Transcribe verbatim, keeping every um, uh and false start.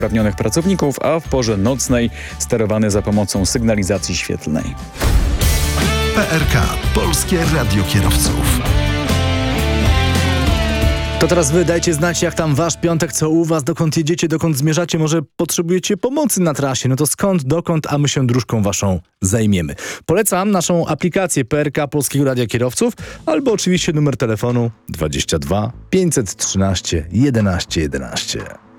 uprawnionych pracowników, a w porze nocnej sterowany za pomocą sygnalizacji świetlnej. P R K. Polskie Radio Kierowców. To teraz wy dajcie znać, jak tam wasz piątek, co u was, dokąd jedziecie, dokąd zmierzacie, może potrzebujecie pomocy na trasie, no to skąd, dokąd, a my się dróżką waszą zajmiemy. Polecam naszą aplikację P R K Polskiego Radia Kierowców, albo oczywiście numer telefonu dwadzieścia dwa pięćset trzynaście jedenaście jedenaście.